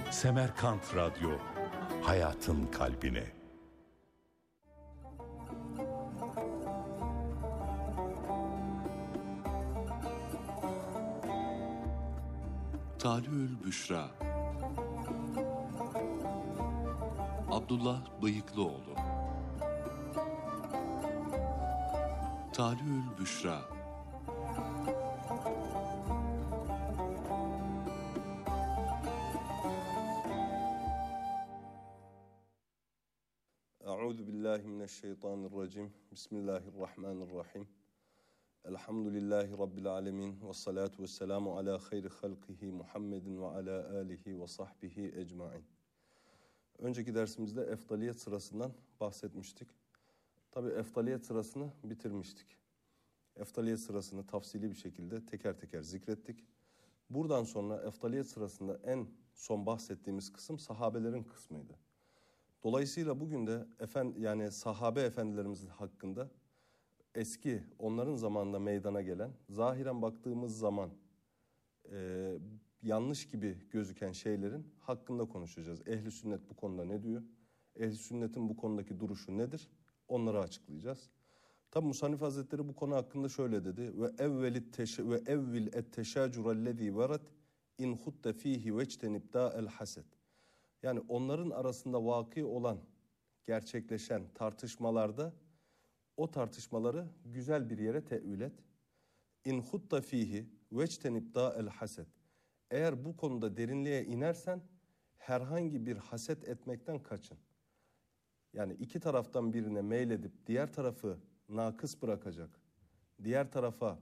Semerkant Radyo, hayatın kalbine. Talihül Büşra. Abdullah Bıyıklıoğlu. Talihül Büşra. Euzu billahi mineşşeytanirracim. Bismillahirrahmanirrahim. Elhamdülillahi rabbil alamin ve salatu vesselamu ala hayri halqihi Muhammedin ve ala alihi ve sahbihi ecmaîn. Önceki dersimizde efdaliyet sırasından bahsetmiştik. Tabii efdaliyet sırasını bitirmiştik. Efdaliyet sırasını tafsili bir şekilde teker teker zikrettik. Buradan sonra efdaliyet sırasında en son bahsettiğimiz kısım sahabelerin kısmıydı. Dolayısıyla bugün de sahabe efendilerimiz hakkında eski, onların zamanında meydana gelen, zahiren baktığımız zaman yanlış gibi gözüken şeylerin hakkında konuşacağız. Ehl-i sünnet bu konuda ne diyor? Ehl-i sünnetin bu konudaki duruşu nedir? Onları açıklayacağız. Tabi Musannif Hazretleri bu konu hakkında şöyle dedi. Ve evvil etteşâcurellezî verat in hudde fîhî veçtenibdâ'el haset. Yani onların arasında vakı olan, gerçekleşen tartışmalarda o tartışmaları güzel bir yere tevil et. İn hutta fihi veçtenibdâ'el haset. Eğer bu konuda derinliğe inersen herhangi bir haset etmekten kaçın. Yani iki taraftan birine meyledip diğer tarafı nakıs bırakacak, diğer tarafa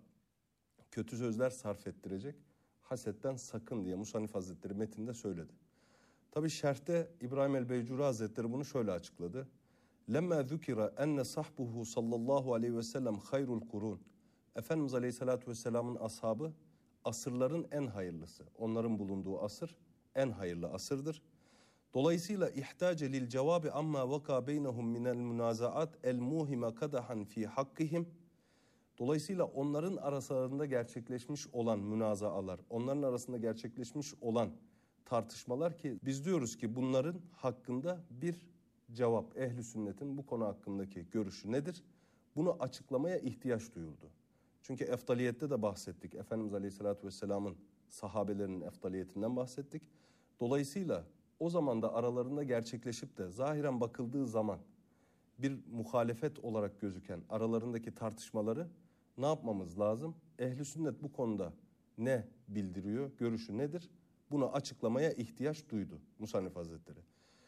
kötü sözler sarf ettirecek hasetten sakın diye Musannif Hazretleri metinde söyledi. Tabi şerhte İbrahim el-Beycuri Hazretleri bunu şöyle açıkladı. Lemma zükira enne sahbuhu sallallahu aleyhi ve sellem hayrul kurun. Efendimiz Aleyhisselatü Vesselam'ın ashabı asırların en hayırlısı. Onların bulunduğu asır en hayırlı asırdır. Dolayısıyla ihtace lil cevabi amma vaka beynehum minel münazaat el muhime kadahan fi hakkihim. Dolayısıyla onların aralarında gerçekleşmiş olan münazaalar, onların arasında gerçekleşmiş olan tartışmalar ki biz diyoruz ki bunların hakkında bir cevap, ehl-i sünnetin bu konu hakkındaki görüşü nedir? Bunu açıklamaya ihtiyaç duyuldu. Çünkü efdaliyette de bahsettik. Efendimiz Aleyhisselatü Vesselam'ın sahabelerinin efdaliyetinden bahsettik. Dolayısıyla o zaman da aralarında gerçekleşip de zahiren bakıldığı zaman bir muhalefet olarak gözüken aralarındaki tartışmaları ne yapmamız lazım? Ehl-i sünnet bu konuda ne bildiriyor? Görüşü nedir? Bunu açıklamaya ihtiyaç duydu Musannif Hazretleri.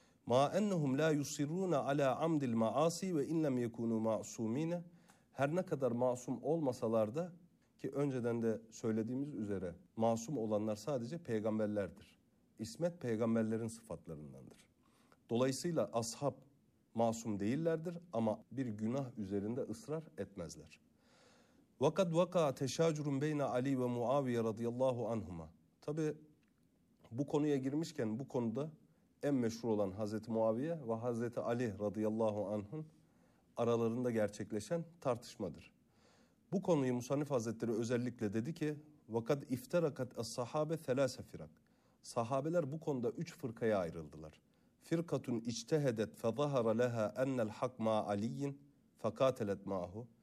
Ma ennehum la yusirruna ala amdil maasi ve in lem yekunu ma'sumine. Her ne kadar masum olmasalar da ki önceden de söylediğimiz üzere masum olanlar sadece peygamberlerdir. İsmet peygamberlerin sıfatlarındandır. Dolayısıyla ashab masum değillerdir ama bir günah üzerinde ısrar etmezler. Vakad vaka teşacurun beyne Ali ve Muaviye radıyallahu anhuma. Tabi bu konuya girmişken bu konuda en meşhur olan Hazreti Muaviye ve Hazreti Ali radıyallahu anh'ın aralarında gerçekleşen tartışmadır. Bu konuyu Musannif Hazretleri özellikle dedi ki vakad ifterakat es-sahabe thelâse firak. Sahabeler bu konuda 3 fırkaya ayrıldılar. Firkatun içtehedet fe zahara leha ennel hak ma aliyin fekatelet ma'hu.